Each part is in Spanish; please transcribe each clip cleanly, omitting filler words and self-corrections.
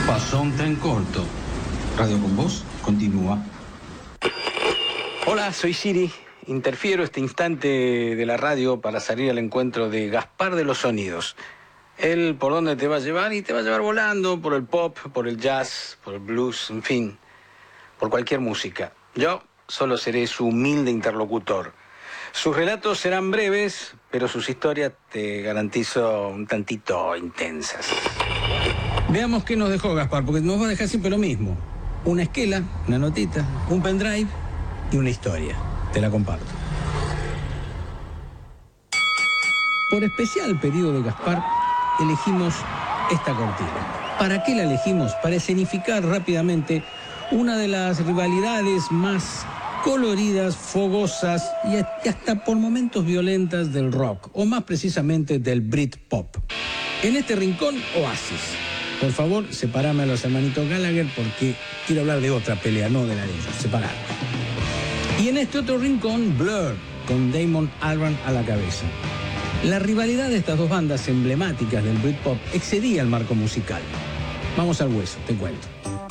Pasó un tren corto. Radio con Voz continúa. Hola, soy Siri. Interfiero este instante de la radio para salir al encuentro de Gaspar de los Sonidos. Él por dónde te va a llevar y te va a llevar volando, por el pop, por el jazz, por el blues, en fin, por cualquier música. Yo solo seré su humilde interlocutor. Sus relatos serán breves, pero sus historias te garantizo un tantito intensas. Veamos qué nos dejó Gaspar, porque nos va a dejar siempre lo mismo. Una esquela, una notita, un pendrive y una historia. Te la comparto. Por especial pedido de Gaspar, elegimos esta cortina. ¿Para qué la elegimos? Para escenificar rápidamente una de las rivalidades más coloridas, fogosas y hasta por momentos violentas del rock, o más precisamente del Britpop. En este rincón, Oasis. Por favor, separame a los hermanitos Gallagher porque quiero hablar de otra pelea, no de la de ellos. Separarme. Y en este otro rincón, Blur, con Damon Albarn a la cabeza. La rivalidad de estas dos bandas emblemáticas del Britpop excedía el marco musical. Vamos al hueso, te cuento.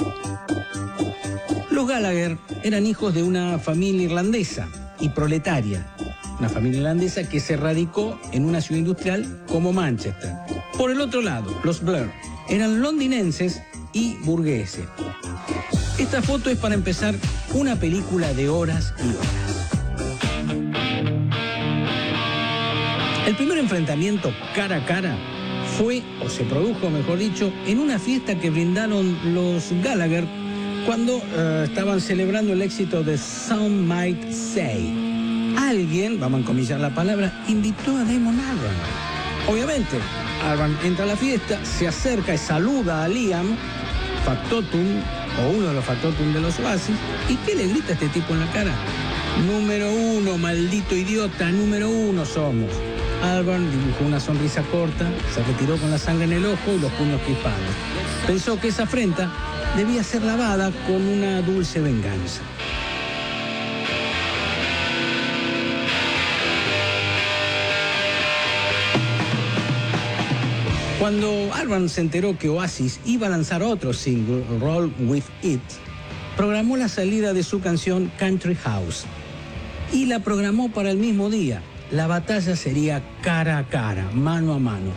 Los Gallagher eran hijos de una familia irlandesa y proletaria. Una familia irlandesa que se radicó en una ciudad industrial como Manchester. Por el otro lado, los Blur eran londinenses y burgueses. Esta foto es para empezar una película de horas y horas. El primer enfrentamiento cara a cara fue, o se produjo mejor dicho, en una fiesta que brindaron los Gallagher cuando estaban celebrando el éxito de Some Might Say. Alguien, vamos a encomillar la palabra, invitó a Damon Albarn. Obviamente, Albarn entra a la fiesta, se acerca y saluda a Liam, factotum, o uno de los factotum de los Oasis, ¿y qué le grita a este tipo en la cara? Número uno, maldito idiota, número uno somos. Albarn dibujó una sonrisa corta, se retiró con la sangre en el ojo y los puños crispados. Pensó que esa afrenta debía ser lavada con una dulce venganza. Cuando Albarn se enteró que Oasis iba a lanzar otro single, Roll With It, programó la salida de su canción Country House y la programó para el mismo día. La batalla sería cara a cara, mano a mano.